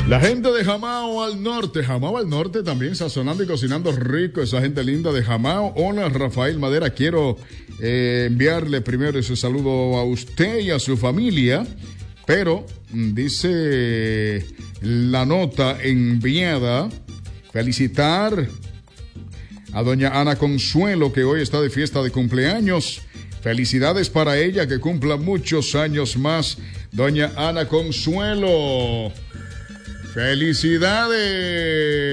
La gente de Jamao al norte también sazonando y cocinando rico, esa gente linda de Jamao. Hola, Rafael Madera, quiero enviarle primero ese saludo a usted y a su familia, pero dice la nota enviada, felicitar a doña Ana Consuelo, que hoy está de fiesta de cumpleaños. Felicidades para ella, que cumpla muchos años más. Doña Ana Consuelo, felicidades.